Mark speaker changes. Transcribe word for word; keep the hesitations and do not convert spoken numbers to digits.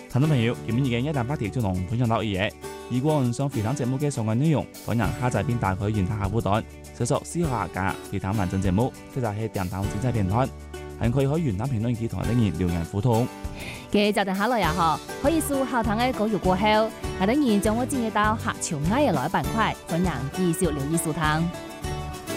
Speaker 1: 聽眾朋友，今日嘅一旦八條就同分享到呢嘢。如果唔想回聽節目嘅相關內容，歡迎下載並打開原台客戶端，搜索思考客家回聽完整節目，或者係電台精彩片段，還可以喺原台評論區同啲人留言互動。
Speaker 2: 嘅就定下來也好，可以數後堂嘅稿語過後，係等然將我轉移到客潮愛嘅來板塊，歡迎繼續留意收聽。